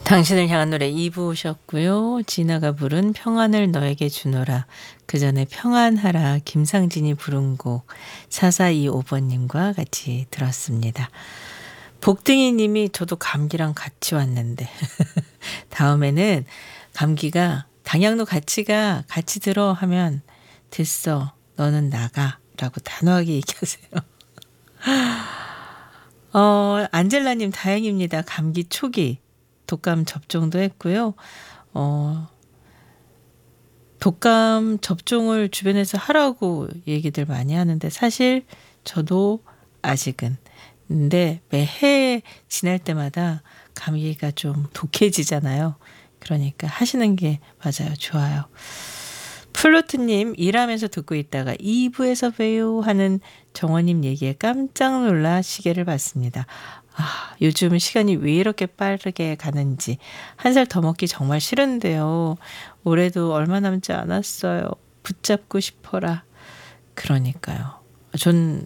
당신을 향한 노래 2부 오셨고요. 진아가 부른 평안을 너에게 주노라. 그 전에 평안하라 김상진이 부른 곡 4425번님과 같이 들었습니다. 복등이 님이 저도 감기랑 같이 왔는데 다음에는 감기가 당양로 같이 가 같이 들어 하면 됐어 너는 나가 라고 단호하게 얘기하세요. 안젤라님 다행입니다. 감기 초기 독감 접종도 했고요. 독감 접종을 주변에서 하라고 얘기들 많이 하는데 사실 저도 아직은 근데 매해 지날 때마다 감기가 좀 독해지잖아요. 그러니까 하시는 게 맞아요. 좋아요. 플루트님 일하면서 듣고 있다가 2부에서 봬요 하는 정원님 얘기에 깜짝 놀라 시계를 봤습니다. 요즘 시간이 왜 이렇게 빠르게 가는지 한 살 더 먹기 정말 싫은데요. 올해도 얼마 남지 않았어요. 붙잡고 싶어라. 그러니까요. 전